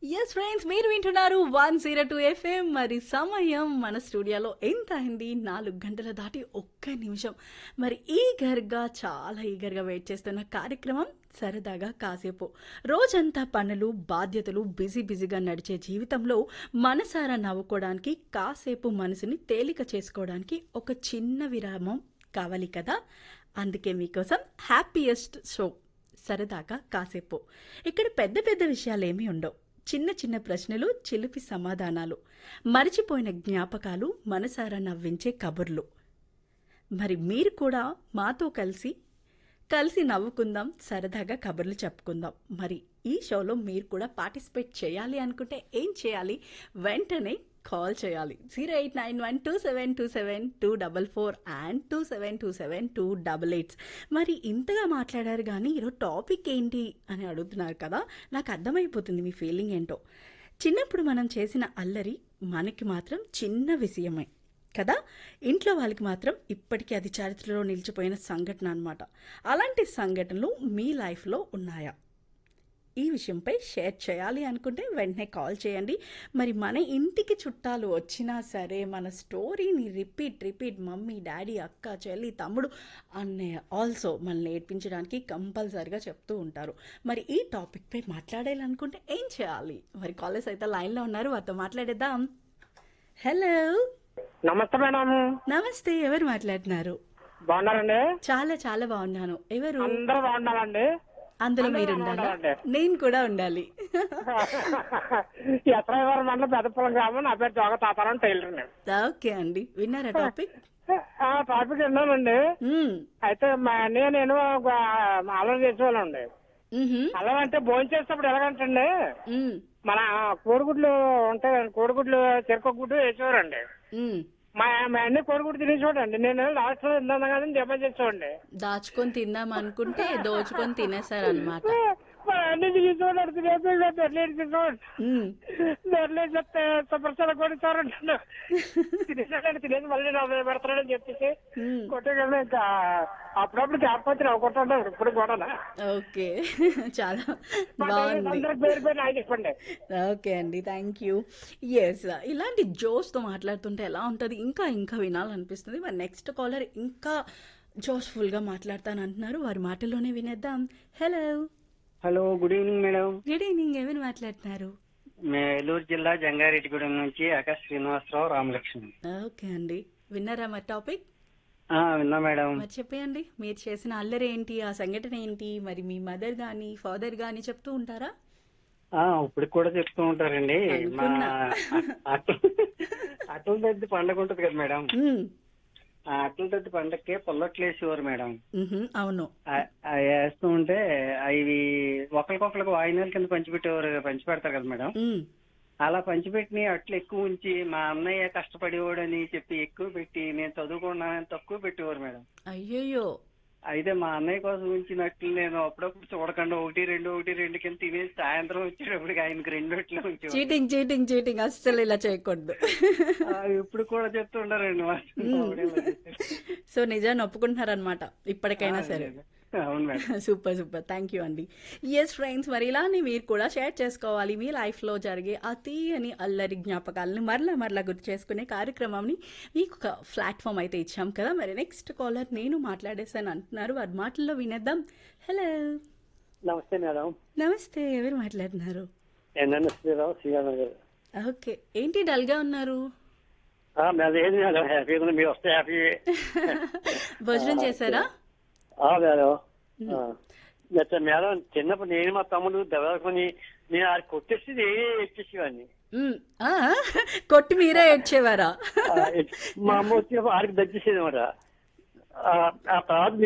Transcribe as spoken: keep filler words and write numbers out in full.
Yes friends, మీరు వింటున్నారు one zero two FM. మరి సమయం మన స్టూడియోలో ఎంత అయింది? నాలుగు గంటల దాటి ఒక్క నిమిషం. మరి ఈగర్గా చాలా ఈగర్గా వెయిట్ చేస్తున్న కార్యక్రమం సరదాగా కాసేపు. రోజంతా పనులు బాధ్యతలు బిజీ బిజీగా నడిచే జీవితంలో మనసారా నవ్వుకోవడానికి, కాసేపు మనసుని తేలిక చేసుకోవడానికి ఒక చిన్న విరామం కావాలి కదా. అందుకే మీకోసం హ్యాపీయెస్ట్ షో సరదాగా కాసేపు. ఇక్కడ పెద్ద పెద్ద విషయాలేమీ ఉండవు. చిన్న చిన్న ప్రశ్నలు, చిలిపి సమాధానాలు, మరిచిపోయిన జ్ఞాపకాలు, మనసారా నవ్వించే కబుర్లు. మరి మీరు కూడా మాతో కలిసి కలిసి నవ్వుకుందాం, సరదాగా కబుర్లు చెప్పుకుందాం. మరి ఈ షోలో మీరు కూడా పార్టిసిపేట్ చేయాలి అనుకుంటే ఏం చేయాలి? వెంటనే కాల్ చేయాలి. Zero eight nine one two seven two seven two double four and two seven two seven two double eights. మరి ఇంతగా మాట్లాడారు కానీ ఈరోజు టాపిక్ ఏంటి అని అడుగుతున్నారు కదా. నాకు అర్థమైపోతుంది మీ ఫీలింగ్ ఏంటో. చిన్నప్పుడు మనం చేసిన అల్లరి మనకి మాత్రం చిన్న విషయమే కదా, ఇంట్లో వాళ్ళకి మాత్రం ఇప్పటికీ అది చరిత్రలో నిలిచిపోయిన సంఘటన అనమాట. అలాంటి సంఘటనలు మీ లైఫ్లో ఉన్నాయా? ఈ విషయంపై షేర్ చేయాలి అనుకుంటే వెంటనే కాల్ చేయండి. మరి మన ఇంటికి చుట్టాలు వచ్చినా సరే మన స్టోరీని రిపీట్ రిపీట్ మమ్మీ డాడీ అక్క చెల్లి తమ్ముడు అన్నయ్య ఆల్సో మనల్ని నేర్పించడానికి కంపల్సరిగా చెప్తూ ఉంటారు. మరి ఈ టాపిక్పై మాట్లాడాలనుకుంటే ఏం చేయాలి? మరి కాలేజ్ అయితే లైన్లో ఉన్నారు, వారితో మాట్లాడేద్దాం. హలో, నమస్తే మేడం. నమస్తే, ఎవరు మాట్లాడుతున్నారు? బాగున్నారండి? చాలా చాలా బాగున్నాను. ఎవరు? అందరూ బాగున్నారండి. అందులో మీరు ఉండాలి, నేను కూడా ఉండాలి. ఎత్రాయివారం మండలం పెద్దపురం గ్రామం. నా పేరు జోగ తాతారావు, టైలర్. ఓకే అండి, విన్నారా టాపిక్? టాపిక్ విన్నానండి. అయితే మా అన్నయ్య నేను అల్లం చేసేవాళ్ళండి. అల్లం అంటే భోజనం చేసేటప్పుడు ఎలాగంటండి, మన కోడిగుడ్లు ఉంటాయి, కోడిగుడ్లు చెరుకు గుడ్డు వేసేవారండి. మా మా అన్ని కోడిగుడ్డు తినేసేవాడండి. నేను లాస్ట్ లో తిన్నాను కదా జమ చేసేవాడిని. దాచుకొని తిందాం అనుకుంటే దోచుకొని తినేసారు అనమాట. మా అన్ని తినేసేవాడు, తినేసేవాడు దొరలేడు తినేవాడు దొరలేడు చెప్తే ప్రసాద కొడుతారంట. తినేసాడు, తినేసి మళ్ళీ నలభై పెడతాడని చెప్పేసి కొట్టేయడం. ఇంకా అప్పుడప్పుడు జ్ఞాపకం కొట్టాడు ఇప్పుడు కూడా. ఓకే, చాలా బాగుంది. పేరు పేరు నాకు చెప్పండి. ఓకే అండి, థ్యాంక్ యూ. ఎస్, ఇలాంటి జోష్ తో మాట్లాడుతుంటే ఎలా ఉంటుంది, ఇంకా ఇంకా వినాలనిపిస్తుంది. మరి నెక్స్ట్ కాలర్ ఇంకా జోష్ఫుల్ గా మాట్లాడతాను అంటున్నారు, వారి మాటల్లోనే వినేద్దాం. Hello. Hello, good evening madam. Good evening, ఎవరు మాట్లాడుతున్నారు? ఏలూరు జిల్లా జంగారెడ్డిగూడెం నుంచి ఆకాశ్ శ్రీనివాసరావు రామలక్ష్మి. ఓకే అండి, విన్నారా మరి టాపిక్? విన్నా మేడం. మరి చెప్పండి, మీరు చేసిన అల్లరి ఏంటి, ఆ సంఘటన ఏంటి? మరి మీ మదర్ గాని ఫాదర్ గాని చెప్తూ ఉంటారా? ఇప్పుడు కూడా చెప్తూ ఉంటారండి. మా అట్ల తద్ది పండగ ఉంటది కదా మేడం, ఆ అట్ల తద్ది పండగకి పొల్లట్లు వేసేవారు మేడం. అవును, అవి వేస్తూ ఉంటే అవి ఒకరికొకరికి వాయినాల కింద పంచిపెట్టేవారు, పంచి పెడతారు కదా మేడం. అలా పంచిపెట్టి అట్లు ఎక్కువ ఉంచి మా అన్నయ్య కష్టపడేవాడని చెప్పి ఎక్కువ పెట్టి నేను చదువుకున్నానని తక్కువ పెట్టేవారు మేడం. అయ్యయ్యో. అయితే మా అన్నయ్య కోసం ఉంచినట్లు నేను అప్పుడప్పుడు చూడకుండా ఒకటి రెండు ఒకటి రెండు కింద తినేసి సాయంత్రం వచ్చేటప్పటికి ఆయనకి రెండు అట్లు ఉంచి. చీటింగ్ చీటింగ్ చీటింగ్ అస్సలు ఇలా చేయకూడదు. ఇప్పుడు కూడా చెప్తుంటారండి. సో నిజాన్ని ఒప్పుకుంటున్నారనమాట ఇప్పటికైనా సరే. సూపర్ సూపర్, థ్యాంక్ యూ అండి. ఎస్ ఫ్రెండ్స్, మరి ఇలానే మీరు కూడా షేర్ చేసుకోవాలి మీ లైఫ్లో జరిగే అతి అని అల్లరి జ్ఞాపకాలని మరలా మరలా గుర్తు చేసుకునే కార్యక్రమాన్ని మీకు ఒక ప్లాట్ఫామ్ అయితే ఇచ్చాం కదా. మరి నెక్స్ట్ కాలర్ నేను మాట్లాడేసాను అంటున్నారు, వారి మాటల్లో వినేద్దాం. హలో. నమస్తే మేడం. నమస్తే, ఎవరు మాట్లాడుతున్నారు? ఓకే, ఏంటి డల్ గా ఉన్నారు? భోజనం చేశారా? మేడం, చిన్నప్పుడు నేను మా తమ్ముడు దెబ్బకొని నేను ఆడ కొట్టేసి ఎక్కేసేవాడిని. కొట్టి మీరే ఏడ్చేవారా? మా అమ్మ వచ్చి ఆడికి దగ్గేసేది అనమాట. ఆ తర్వాత